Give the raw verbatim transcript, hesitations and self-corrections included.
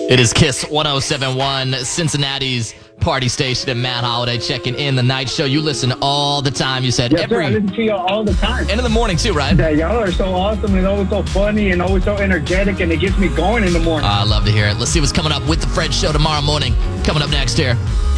It is Kiss one oh seven point one, Cincinnati's party station, and Matt Holiday checking in the night show. You listen all the time, you said. Yes, every sir. I listen to you all the time. And in the morning, too, right? Yeah, y'all are so awesome and always so funny and always so energetic, and it gets me going in the morning. I love to hear it. Let's see what's coming up with the Fred Show tomorrow morning. Coming up next here.